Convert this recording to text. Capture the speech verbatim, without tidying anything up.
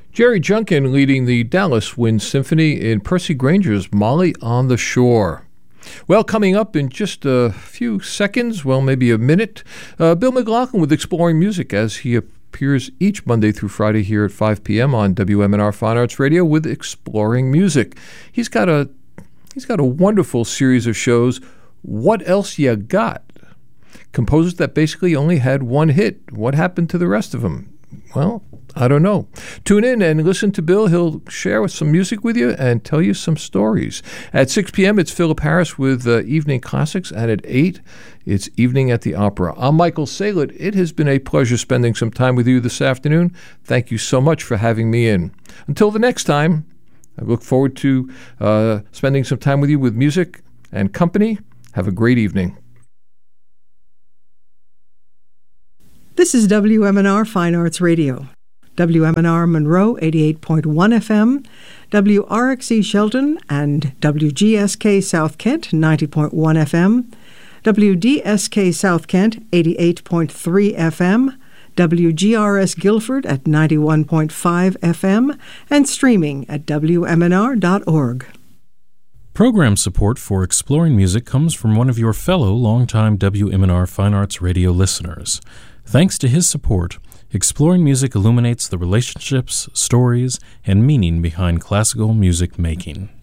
Jerry Junkin leading the Dallas Wind Symphony in Percy Granger's Molly on the Shore. Well, coming up in just a few seconds, well, maybe a minute, uh, Bill McLaughlin with Exploring Music as he appears each Monday through Friday here at five p.m. on W M N R Fine Arts Radio with Exploring Music. He's got a he's got a wonderful series of shows. What Else Ya Got? Composers that basically only had one hit. What happened to the rest of them? Well, I don't know. Tune in and listen to Bill. He'll share some music with you and tell you some stories. At six p.m., it's Philip Harris with uh, Evening Classics, and at eight, it's Evening at the Opera. I'm Michael Saylett. It has been a pleasure spending some time with you this afternoon. Thank you so much for having me in. Until the next time, I look forward to uh, spending some time with you with music and company. Have a great evening. This is W M N R Fine Arts Radio. W M N R Monroe eighty-eight point one F M, W R X E Shelton and W G S K South Kent ninety point one F M, W D S K South Kent eighty-eight point three F M, W G R S Guilford at ninety-one point five F M, and streaming at W M N R dot org. Program support for Exploring Music comes from one of your fellow longtime W M N R Fine Arts Radio listeners. Thanks to his support, Exploring Music illuminates the relationships, stories, and meaning behind classical music making.